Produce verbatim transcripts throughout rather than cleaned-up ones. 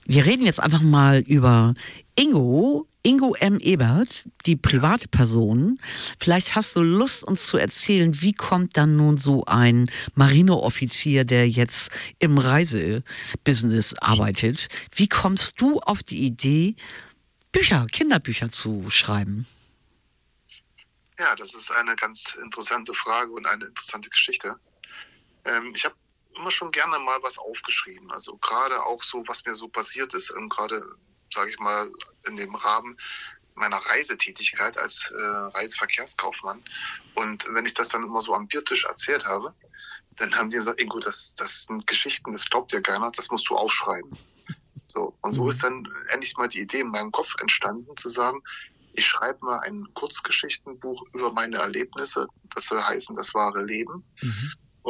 Wir reden jetzt einfach mal über Ingo, Ingo M. Ebert, die private Person. Vielleicht hast du Lust, uns zu erzählen, wie kommt dann nun so ein Marineoffizier, der jetzt im Reisebusiness arbeitet, wie kommst du auf die Idee, Bücher, Kinderbücher zu schreiben? Ja, das ist eine ganz interessante Frage und eine interessante Geschichte. Ähm, ich habe immer schon gerne mal was aufgeschrieben. Also gerade auch so, was mir so passiert ist, ähm, gerade, sage ich mal, in dem Rahmen meiner Reisetätigkeit als äh, Reiseverkehrskaufmann. Und wenn ich das dann immer so am Biertisch erzählt habe, dann haben die gesagt, Ingo, das, das sind Geschichten, das glaubt dir keiner, das musst du aufschreiben. So, und so ist dann endlich mal die Idee in meinem Kopf entstanden, zu sagen, ich schreibe mal ein Kurzgeschichtenbuch über meine Erlebnisse. Das soll heißen, das wahre Leben. Mhm.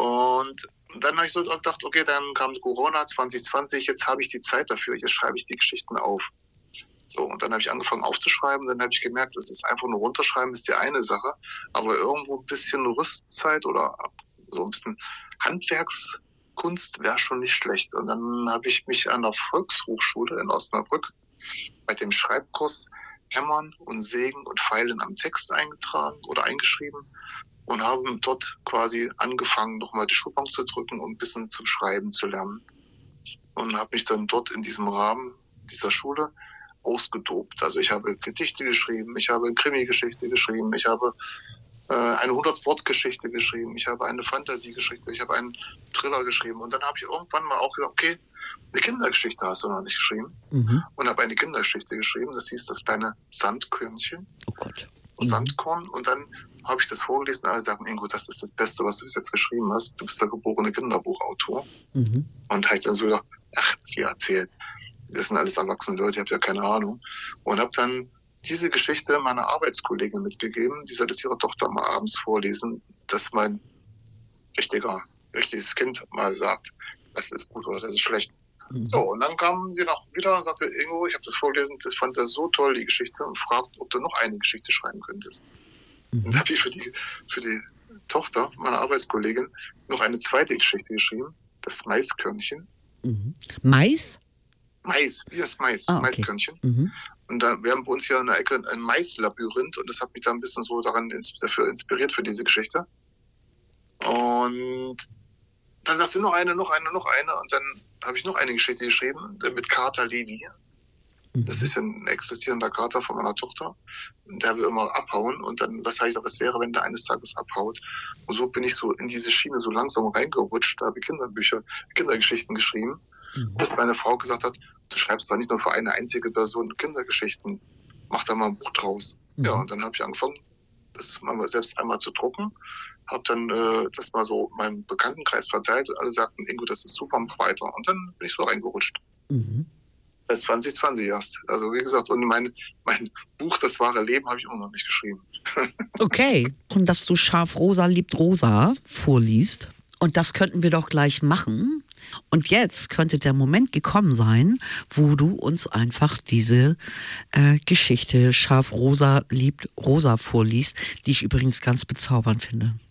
Und dann habe ich so gedacht, okay, dann kam Corona zwanzig zwanzig, jetzt habe ich die Zeit dafür, jetzt schreibe ich die Geschichten auf. So, und dann habe ich angefangen aufzuschreiben, dann habe ich gemerkt, das ist einfach nur runterschreiben, ist die eine Sache, aber irgendwo ein bisschen Rüstzeit oder so ein bisschen Handwerkskunst wäre schon nicht schlecht. Und dann habe ich mich an der Volkshochschule in Osnabrück bei dem Schreibkurs Hämmern und Sägen und Feilen am Text eingetragen oder eingeschrieben und habe dort quasi angefangen, nochmal die Schulbank zu drücken und ein bisschen zum Schreiben zu lernen. Und habe mich dann dort in diesem Rahmen dieser Schule ausgetobt. Also ich habe Gedichte geschrieben, ich habe eine Krimi-Geschichte geschrieben, ich habe äh, eine hundert-Wort-Geschichte geschrieben, ich habe eine Fantasiegeschichte, ich habe einen Thriller geschrieben. Und dann habe ich irgendwann mal auch gesagt, okay, eine Kindergeschichte hast du noch nicht geschrieben. Mhm. Und habe eine Kindergeschichte geschrieben, das hieß das kleine Sandkörnchen. Oh Gott. Mhm. Sandkorn. Und dann habe ich das vorgelesen und alle sagen, Ingo, das ist das Beste, was du bis jetzt geschrieben hast. Du bist der geborene Kinderbuchautor. Mhm. Und habe ich dann so gedacht, ach, was ihr erzählt. Das sind alles erwachsene Leute, ich habe ja keine Ahnung. Und habe dann diese Geschichte meiner Arbeitskollegin mitgegeben, die soll das ihrer Tochter mal abends vorlesen, dass mein richtiger, richtiges Kind mal sagt, das ist gut oder das ist schlecht. Mhm. So, und dann kam sie noch wieder und sagte, Ingo, ich habe das vorgelesen, das fand er so toll, die Geschichte, und fragt, ob du noch eine Geschichte schreiben könntest. Mhm. Und dann habe ich für die, für die Tochter meiner Arbeitskollegin noch eine zweite Geschichte geschrieben, das Maiskörnchen. Mhm. Mais? Mais, wie ist Mais? Ah, okay. Maiskörnchen. Mhm. Und da, wir haben bei uns hier in der Ecke ein Maislabyrinth und das hat mich da ein bisschen so daran dafür inspiriert für diese Geschichte. Und dann sagst du noch eine, noch eine, noch eine und dann habe ich noch eine Geschichte geschrieben mit Kater Levi. Das ist ein existierender Kater von meiner Tochter. Der will immer abhauen und dann, was heißt, was wäre, wenn der eines Tages abhaut? Und so bin ich so in diese Schiene so langsam reingerutscht, da habe ich Kinderbücher, Kindergeschichten geschrieben, mhm. bis meine Frau gesagt hat, du schreibst doch nicht nur für eine einzige Person Kindergeschichten, mach da mal ein Buch draus. Mhm. Ja, und dann habe ich angefangen, das mal selbst einmal zu drucken, habe dann äh, das mal so meinem Bekanntenkreis verteilt und alle sagten, Ingo, das ist super, mach weiter. Und dann bin ich so reingerutscht. Mhm. Seit zwanzig zwanzig erst. Also wie gesagt, und mein, mein Buch, das wahre Leben, habe ich immer noch nicht geschrieben. Okay. Und dass du Scharfrosa liebt Rosa vorliest. Und das könnten wir doch gleich machen. Und jetzt könnte der Moment gekommen sein, wo du uns einfach diese äh, Geschichte Scharfrosa liebt Rosa vorliest, die ich übrigens ganz bezaubernd finde.